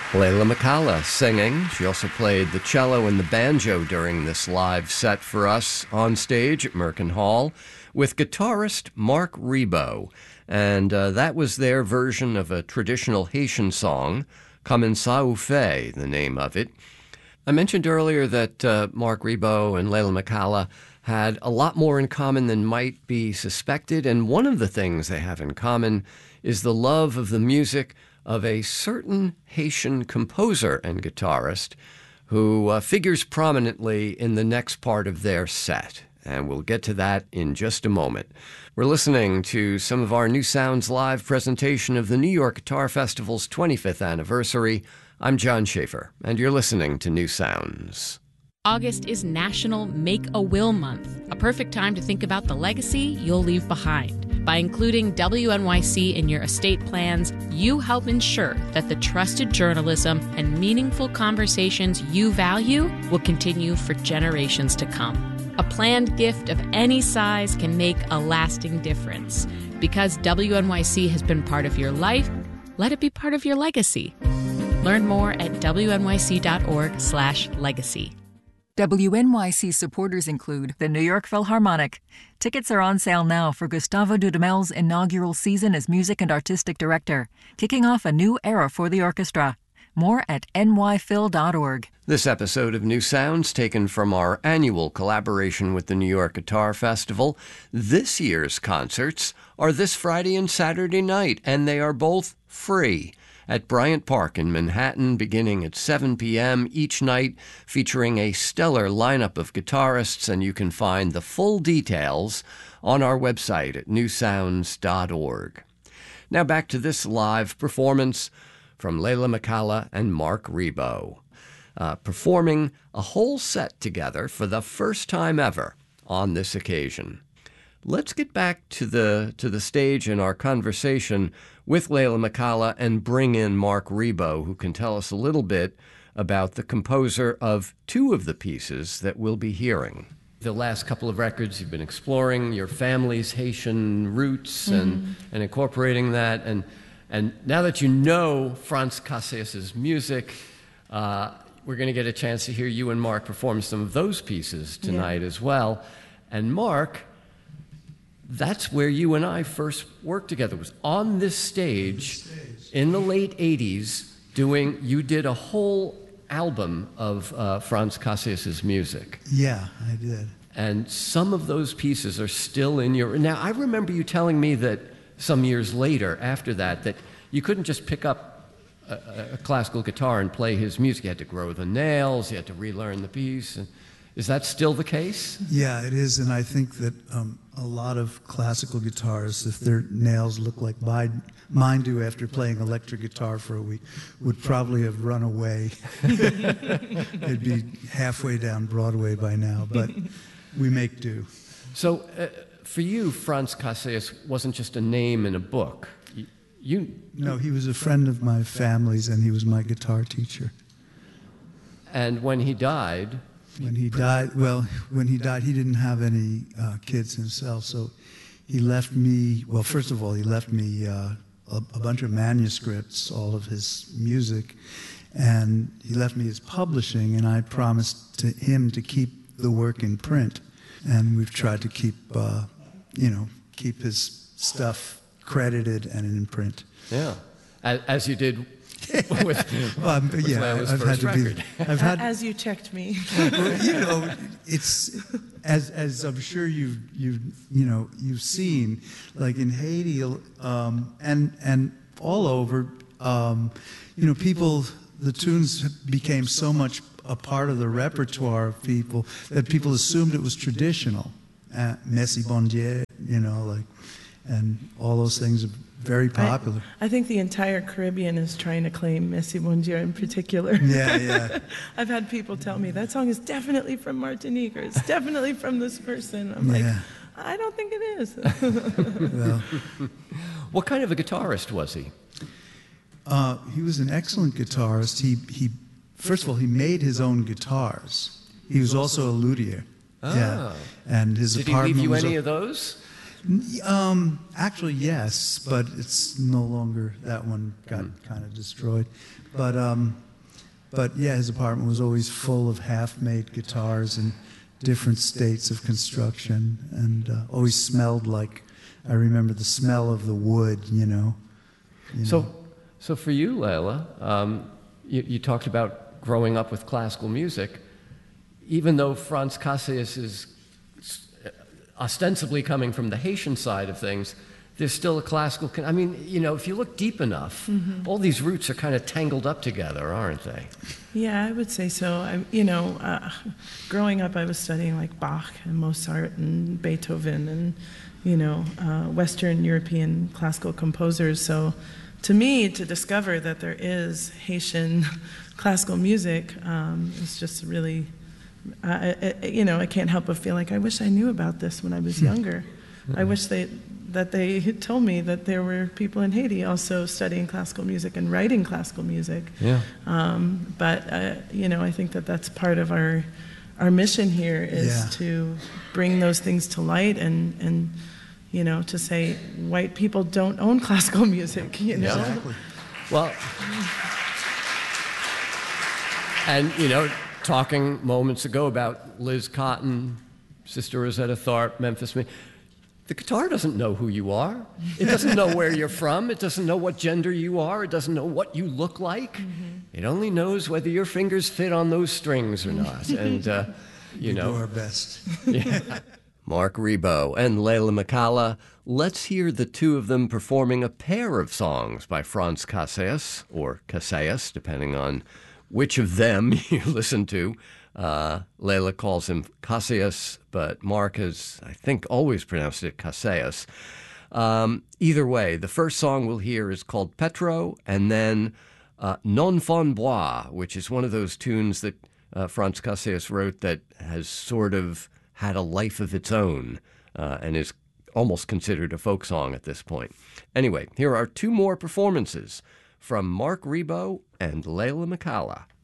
Layla McCalla singing. She also played the cello and the banjo during this live set for us on stage at Merkin Hall with guitarist Marc Ribot. And that was their version of a traditional Haitian song, Comme ça ou fait, the name of it. I mentioned earlier that Marc Ribot and Layla McCalla had a lot more in common than might be suspected, and one of the things they have in common is the love of the music of a certain Haitian composer and guitarist who figures prominently in the next part of their set. And we'll get to that in just a moment. We're listening to some of our New Sounds live presentation of the New York Guitar Festival's 25th anniversary. I'm John Schaefer, and you're listening to New Sounds. August is National Make a Will Month, a perfect time to think about the legacy you'll leave behind. By including WNYC in your estate plans, you help ensure that the trusted journalism and meaningful conversations you value will continue for generations to come. A planned gift of any size can make a lasting difference. Because WNYC has been part of your life, let it be part of your legacy. Learn more at wnyc.org/legacy. WNYC supporters include the New York Philharmonic. Tickets are on sale now for Gustavo Dudamel's inaugural season as music and artistic director, kicking off a new era for the orchestra. More at nyphil.org. This episode of New Sounds taken from our annual collaboration with the New York Guitar Festival. This year's concerts are this Friday and Saturday night, and they are both free at Bryant Park in Manhattan, beginning at 7 p.m. each night, featuring a stellar lineup of guitarists, and you can find the full details on our website at newsounds.org. Now back to this live performance from Layla McCalla and Marc Ribot, performing a whole set together for the first time ever on this occasion. Let's get back to the stage in our conversation with Layla McCalla and bring in Marc Ribot, who can tell us a little bit about the composer of two of the pieces that we'll be hearing. The last couple of records, you've been exploring your family's Haitian roots and incorporating that. And now that you know Franz Casillas' music, we're going to get a chance to hear you and Marc perform some of those pieces tonight as well. And Marc, that's where you and I first worked together, was on this stage in the late 80s you did a whole album of Franz Casillas' music. Yeah, I did. And some of those pieces are still in your... Now, I remember you telling me that some years later, after that you couldn't just pick up a classical guitar and play his music. You had to grow the nails, you had to relearn the piece. And is that still the case? Yeah, it is, and I think that a lot of classical guitarists, if their nails look like mine do after playing electric guitar for a week, would probably have run away. They'd be halfway down Broadway by now, but we make do. So for you, Franz Casillas wasn't just a name in a book. No, he was a friend of my family's, and he was my guitar teacher. And when he died... When he died, he didn't have any kids himself, so he left me, well, first of all, he left me a bunch of manuscripts, all of his music, and he left me his publishing, and I promised to him to keep the work in print, and we've tried to keep his stuff credited and in print. Yeah, as you did with I've had to record. As you checked me. Well, it's as I'm sure you've seen, like in Haiti and all over, people, the tunes became so much a part of the repertoire of people that people assumed it was traditional. Merci bon Dieu, and all those things are very popular. I think the entire Caribbean is trying to claim Merci Bon Dieu in particular. Yeah. I've had people tell me that song is definitely from Martinique, or it's definitely from this person. I'm like, I don't think it is. Well, what kind of a guitarist was he? He was an excellent guitarist. He first of all, he made his own guitars. He was also a luthier. Ah. Yeah. And his Did he apartment leave you was any of those? Actually, yes, but it's no longer. That one got kind of destroyed. But yeah, his apartment was always full of half-made guitars in different states of construction, and always smelled like. I remember the smell of the wood. So for you, Leila, you talked about growing up with classical music. Even though Franz Cassius is ostensibly coming from the Haitian side of things, there's still a classical... if you look deep enough, all these roots are kind of tangled up together, aren't they? Yeah, I would say so. Growing up, I was studying like Bach and Mozart and Beethoven and, Western European classical composers. So to me, to discover that there is Haitian classical music is just really... I can't help but feel like I wish I knew about this when I was younger. I wish that they had told me that there were people in Haiti also studying classical music and writing classical music. Yeah. But I think that that's part of our mission here is to bring those things to light and to say white people don't own classical music. Exactly. Well, and talking moments ago about Liz Cotton, Sister Rosetta Tharpe, Memphis Me. The guitar doesn't know who you are. It doesn't know where you're from. It doesn't know what gender you are. It doesn't know what you look like. It only knows whether your fingers fit on those strings or not. And, We do our best. Yeah. Marc Ribot and Leila McCalla. Let's hear the two of them performing a pair of songs by Franz Cassius, or Cassius, depending on which of them you listen to. Leila calls him Cassius, but Marc has, I think, always pronounced it Cassius. Either way, the first song we'll hear is called Petro, and then Non Fon Bois, which is one of those tunes that Franz Cassius wrote that has sort of had a life of its own and is almost considered a folk song at this point. Anyway, here are two more performances from Marc Ribot and Leila McCalla.